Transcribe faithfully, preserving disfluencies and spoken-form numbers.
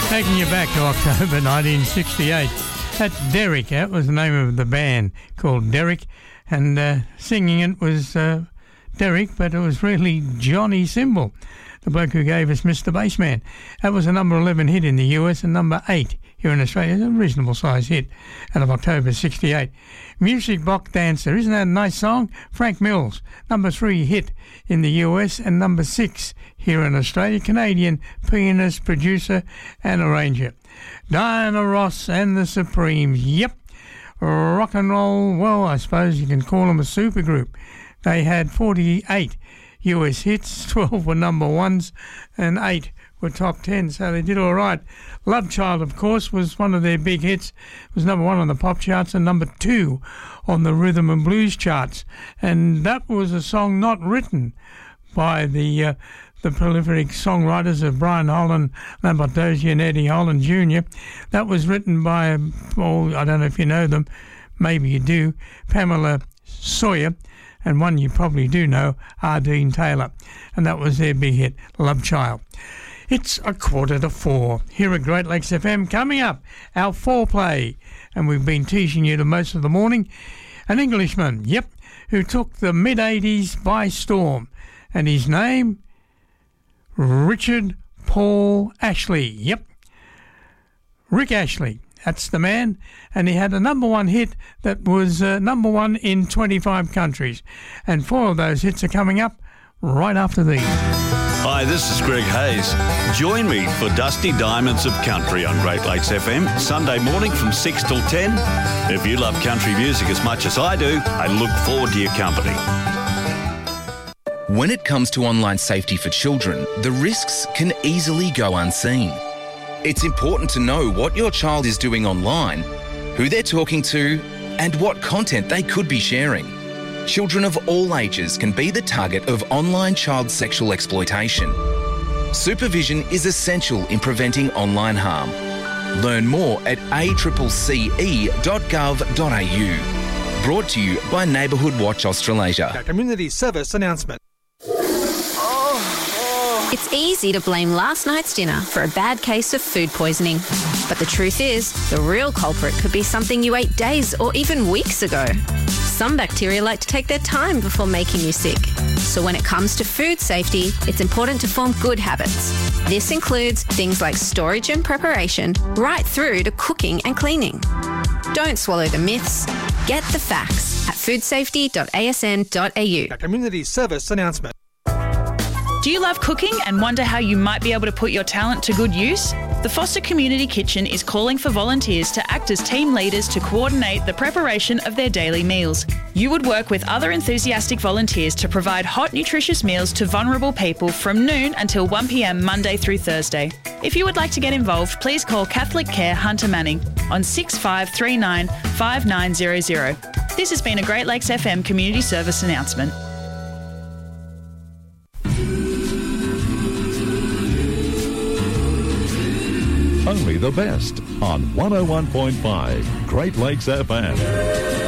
Taking you back to October nineteen sixty-eight. That's Derek. That was the name of the band, called Derek. And uh, singing it was uh, Derek, but it was really Johnny Symbol, the bloke who gave us Mister Bassman. That was a number eleven hit in the U S and number eight here in Australia. A reasonable size hit out of October sixty-eight. Music Box Dancer. Isn't that a nice song? Frank Mills, number three hit in the U S and number six here in Australia. Canadian pianist, producer and arranger. Diana Ross and the Supremes. Yep. Rock and roll, well, I suppose you can call them a supergroup. They had forty-eight U S hits, twelve were number ones and eight were top ten, so they did all right. Love Child, of course, was one of their big hits. It was number one on the pop charts and number two on the rhythm and blues charts. And that was a song not written by the uh, the prolific songwriters of Brian Holland, Lambert Dozier and Eddie Holland Junior That was written by, oh, I don't know if you know them, maybe you do, Pamela Sawyer, and one you probably do know, Ardeen Taylor. And that was their big hit, Love Child. It's a quarter to four here at Great Lakes F M. Coming up, our foreplay, and we've been teasing you the most of the morning. An Englishman, yep, who took the mid-eighties by storm, and his name, Richard Paul Ashley. Yep, Rick Ashley. That's the man, and he had a number one hit that was uh, number one in twenty-five countries, and four of those hits are coming up right after these. Hi, this is Greg Hayes. Join me for Dusty Diamonds of Country on Great Lakes F M, Sunday morning from six till ten. If you love country music as much as I do, I look forward to your company. When it comes to online safety for children, the risks can easily go unseen. It's important to know what your child is doing online, who they're talking to, and what content they could be sharing. Children of all ages can be the target of online child sexual exploitation. Supervision is essential in preventing online harm. Learn more at a c c e dot gov dot a u. Brought to you by Neighbourhood Watch Australasia. A community service announcement. It's easy to blame last night's dinner for a bad case of food poisoning. But the truth is, the real culprit could be something you ate days or even weeks ago. Some bacteria like to take their time before making you sick. So when it comes to food safety, it's important to form good habits. This includes things like storage and preparation, right through to cooking and cleaning. Don't swallow the myths. Get the facts at food safety dot a s n dot a u. A community service announcement. Do you love cooking and wonder how you might be able to put your talent to good use? The Foster Community Kitchen is calling for volunteers to act as team leaders to coordinate the preparation of their daily meals. You would work with other enthusiastic volunteers to provide hot, nutritious meals to vulnerable people from noon until one p m Monday through Thursday. If you would like to get involved, please call Catholic Care Hunter Manning on six five three nine, five nine zero zero. This has been a Great Lakes F M community service announcement. Only the best on one oh one point five Great Lakes F M.